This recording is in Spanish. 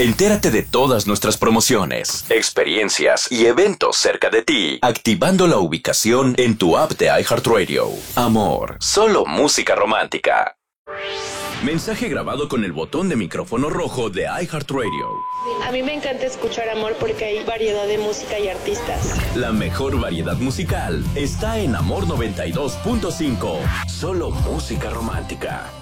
Entérate de todas nuestras promociones, experiencias y eventos cerca de ti, activando la ubicación en tu app de iHeartRadio. Amor, solo música romántica. Mensaje grabado con el botón de micrófono rojo de iHeartRadio. A mí me encanta escuchar Amor porque hay variedad de música y artistas. La mejor variedad musical está en Amor 92.5. Solo música romántica.